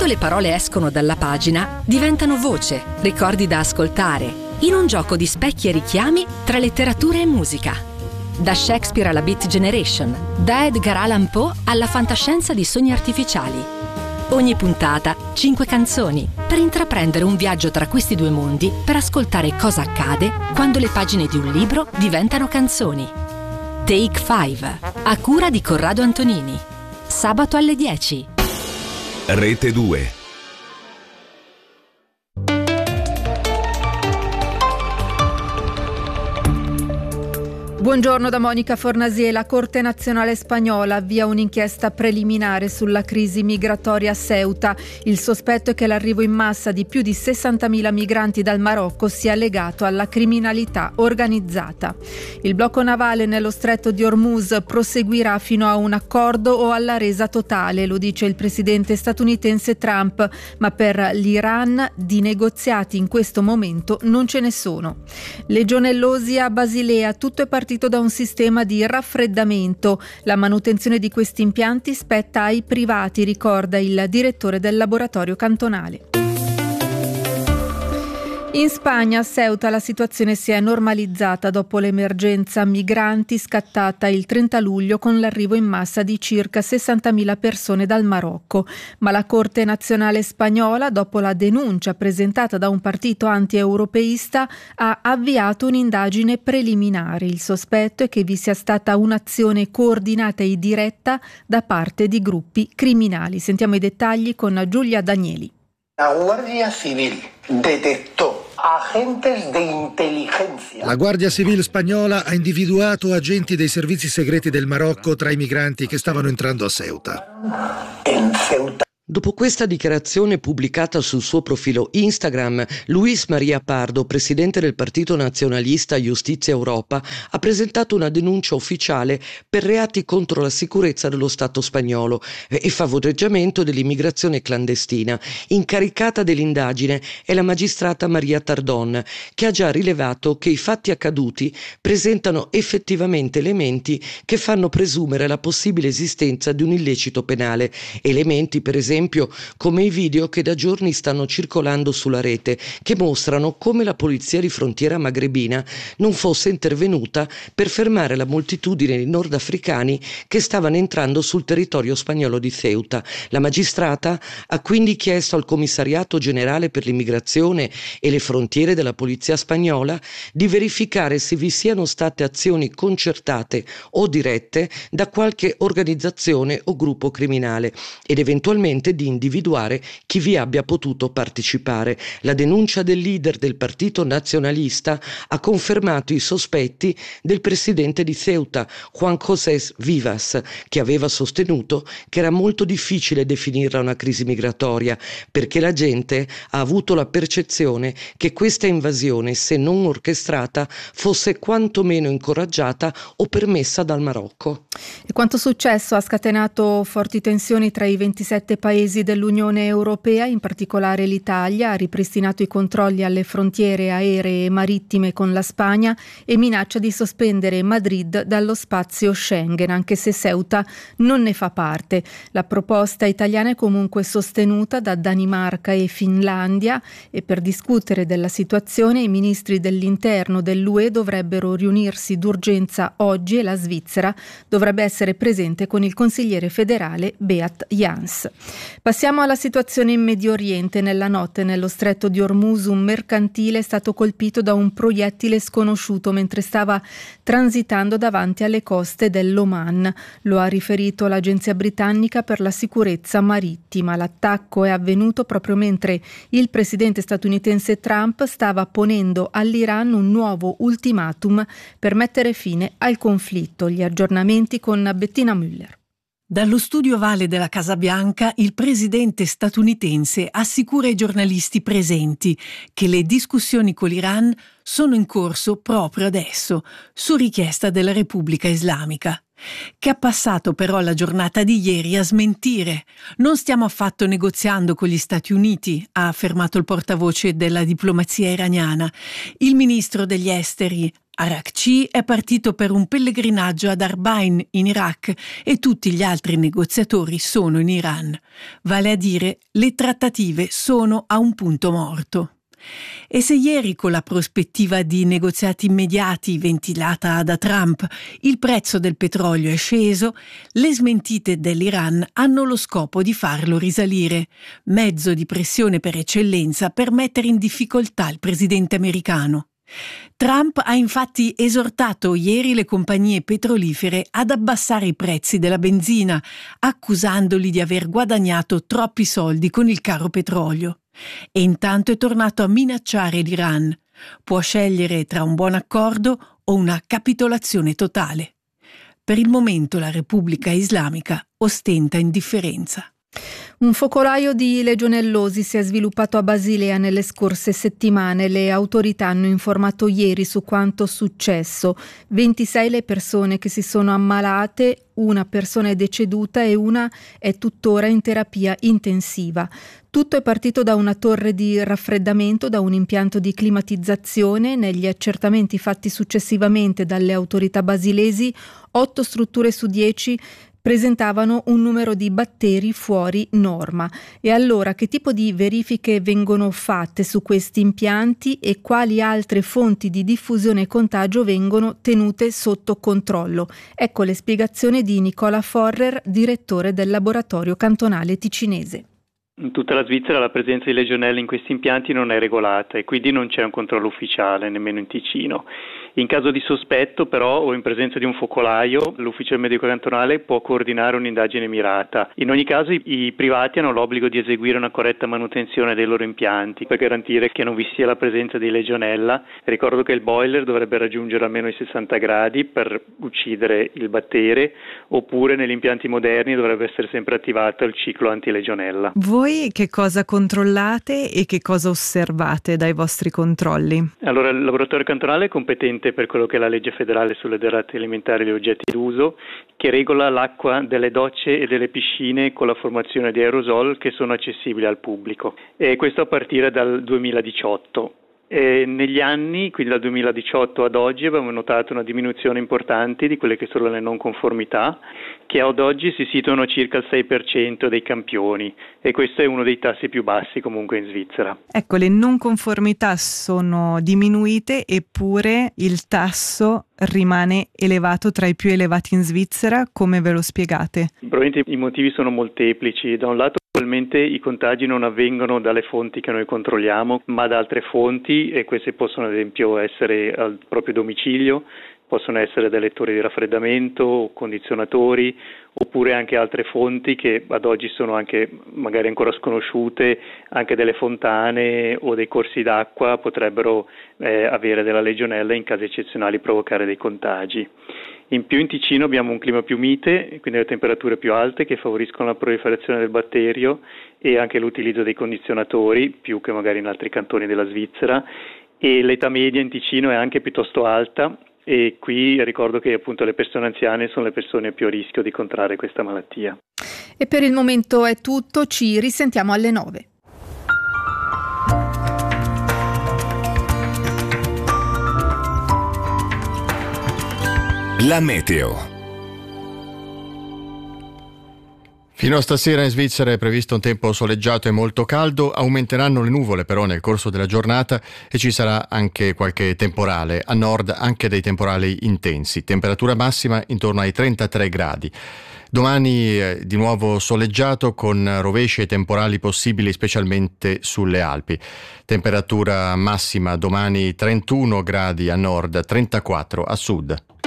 Quando le parole escono dalla pagina, diventano voce, ricordi da ascoltare, in un gioco di specchi e richiami tra letteratura e musica. Da Shakespeare alla Beat Generation, da Edgar Allan Poe alla fantascienza di sogni artificiali. Ogni puntata, 5 canzoni, per intraprendere un viaggio tra questi due mondi, per ascoltare cosa accade quando le pagine di un libro diventano canzoni. Take 5, a cura di Corrado Antonini. Sabato alle 10. Rete 2. Buongiorno da Monica Fornasier. La Corte Nazionale Spagnola avvia un'inchiesta preliminare sulla crisi migratoria a Ceuta. Il sospetto è che l'arrivo in massa di più di 60.000 migranti dal Marocco sia legato alla criminalità organizzata. Il blocco navale nello stretto di Hormuz proseguirà fino a un accordo o alla resa totale, lo dice il presidente statunitense Trump, ma per l'Iran di negoziati in questo momento non ce ne sono. Legionellosi a Basilea, tutto è partito da un sistema di raffreddamento. La manutenzione di questi impianti spetta ai privati, ricorda il direttore del laboratorio cantonale. In Spagna, a Ceuta, la situazione si è normalizzata dopo l'emergenza migranti scattata il 30 luglio con l'arrivo in massa di circa 60.000 persone dal Marocco. Ma la Corte Nazionale Spagnola, dopo la denuncia presentata da un partito anti-europeista, ha avviato un'indagine preliminare. Il sospetto è che vi sia stata un'azione coordinata e diretta da parte di gruppi criminali. Sentiamo i dettagli con Giulia Danieli. La Guardia Civil detectó agentes de inteligencia. La Guardia Civil spagnola ha individuato agenti dei servizi segreti del Marocco tra i migranti che stavano entrando a Ceuta. En Ceuta. Dopo questa dichiarazione pubblicata sul suo profilo Instagram, Luis María Pardo, presidente del partito nazionalista Giustizia Europa, ha presentato una denuncia ufficiale per reati contro la sicurezza dello Stato spagnolo e favoreggiamento dell'immigrazione clandestina. Incaricata dell'indagine è la magistrata Maria Tardón, che ha già rilevato che i fatti accaduti presentano effettivamente elementi che fanno presumere la possibile esistenza di un illecito penale, elementi per esempio come i video che da giorni stanno circolando sulla rete, che mostrano come la polizia di frontiera magrebina non fosse intervenuta per fermare la moltitudine di nordafricani che stavano entrando sul territorio spagnolo di Ceuta. La magistrata ha quindi chiesto al Commissariato Generale per l'Immigrazione e le Frontiere della Polizia Spagnola di verificare se vi siano state azioni concertate o dirette da qualche organizzazione o gruppo criminale ed eventualmente di individuare chi vi abbia potuto partecipare. La denuncia del leader del partito nazionalista ha confermato i sospetti del presidente di Ceuta, Juan José Vivas, che aveva sostenuto che era molto difficile definirla una crisi migratoria, perché la gente ha avuto la percezione che questa invasione, se non orchestrata, fosse quantomeno incoraggiata o permessa dal Marocco. E quanto successo ha scatenato forti tensioni tra i 27 paesi dell'Unione Europea, in particolare l'Italia ha ripristinato i controlli alle frontiere aeree e marittime con la Spagna e minaccia di sospendere Madrid dallo spazio Schengen, anche se Ceuta non ne fa parte. La proposta italiana è comunque sostenuta da Danimarca e Finlandia e per discutere della situazione i ministri dell'interno dell'UE dovrebbero riunirsi d'urgenza oggi e la Svizzera dovrebbe essere presente con il consigliere federale Beat Jans. Passiamo alla situazione in Medio Oriente. Nella notte nello stretto di Hormuz un mercantile è stato colpito da un proiettile sconosciuto mentre stava transitando davanti alle coste dell'Oman. Lo ha riferito l'agenzia britannica per la sicurezza marittima. L'attacco è avvenuto proprio mentre il presidente statunitense Trump stava ponendo all'Iran un nuovo ultimatum per mettere fine al conflitto. Gli aggiornamenti con Bettina Müller. Dallo studio ovale della Casa Bianca, il presidente statunitense assicura ai giornalisti presenti che le discussioni con l'Iran sono in corso proprio adesso, su richiesta della Repubblica Islamica, che ha passato però la giornata di ieri a smentire. Non stiamo affatto negoziando con gli Stati Uniti, ha affermato il portavoce della diplomazia iraniana. Il ministro degli esteri Arakci è partito per un pellegrinaggio ad Arbain in Iraq e tutti gli altri negoziatori sono in Iran. Vale a dire, le trattative sono a un punto morto. E se ieri, con la prospettiva di negoziati immediati ventilata da Trump, il prezzo del petrolio è sceso, le smentite dell'Iran hanno lo scopo di farlo risalire, mezzo di pressione per eccellenza per mettere in difficoltà il presidente americano. Trump ha infatti esortato ieri le compagnie petrolifere ad abbassare i prezzi della benzina, accusandoli di aver guadagnato troppi soldi con il caro petrolio. E intanto è tornato a minacciare l'Iran. Può scegliere tra un buon accordo o una capitolazione totale. Per il momento la Repubblica Islamica ostenta indifferenza. Un focolaio di legionellosi si è sviluppato a Basilea nelle scorse settimane. Le autorità hanno informato ieri su quanto successo. 26 le persone che si sono ammalate, una persona è deceduta e una è tuttora in terapia intensiva. Tutto è partito da una torre di raffreddamento, da un impianto di climatizzazione. Negli accertamenti fatti successivamente dalle autorità basilesi, 8 strutture su 10 presentavano un numero di batteri fuori norma. E allora che tipo di verifiche vengono fatte su questi impianti e quali altre fonti di diffusione e contagio vengono tenute sotto controllo? Ecco le spiegazioni di Nicola Forrer, direttore del laboratorio cantonale ticinese. In tutta la Svizzera la presenza di legionelle in questi impianti non è regolata e quindi non c'è un controllo ufficiale, nemmeno in Ticino. In caso di sospetto però o in presenza di un focolaio, l'ufficio del medico cantonale può coordinare un'indagine mirata. In ogni caso i privati hanno l'obbligo di eseguire una corretta manutenzione dei loro impianti per garantire che non vi sia la presenza di legionella. Ricordo che il boiler dovrebbe raggiungere almeno i 60 gradi per uccidere il battere, oppure negli impianti moderni dovrebbe essere sempre attivato il ciclo antilegionella. Voi che cosa controllate e che cosa osservate dai vostri controlli? Allora, il laboratorio cantonale è competente per quello che è la legge federale sulle derrate alimentari e gli oggetti d'uso, che regola l'acqua delle docce e delle piscine con la formazione di aerosol che sono accessibili al pubblico. E questo a partire dal 2018. Negli anni, quindi dal 2018 ad oggi, abbiamo notato una diminuzione importante di quelle che sono le non conformità, che ad oggi si situano circa al 6% dei campioni, e questo è uno dei tassi più bassi comunque in Svizzera. Ecco, le non conformità sono diminuite, eppure il tasso rimane elevato, tra i più elevati in Svizzera. Come ve lo spiegate? Probabilmente i motivi sono molteplici. Da un lato, probabilmente i contagi non avvengono dalle fonti che noi controlliamo, ma da altre fonti, e queste possono ad esempio essere al proprio domicilio, possono essere dai lettori di raffreddamento, condizionatori, oppure anche altre fonti che ad oggi sono anche magari ancora sconosciute, anche delle fontane o dei corsi d'acqua potrebbero avere della legionella e in casi eccezionali provocare dei contagi. In più in Ticino abbiamo un clima più mite, quindi le temperature più alte che favoriscono la proliferazione del batterio e anche l'utilizzo dei condizionatori, più che magari in altri cantoni della Svizzera, e l'età media in Ticino è anche piuttosto alta. E qui ricordo che appunto le persone anziane sono le persone più a rischio di contrarre questa malattia. E per il momento è tutto, ci risentiamo alle 9. La meteo. Fino a stasera in Svizzera è previsto un tempo soleggiato e molto caldo, aumenteranno le nuvole però nel corso della giornata e ci sarà anche qualche temporale, a nord anche dei temporali intensi, temperatura massima intorno ai 33 gradi. Domani di nuovo soleggiato con rovesci e temporali possibili specialmente sulle Alpi. Temperatura massima domani 31 gradi a nord, 34 a sud.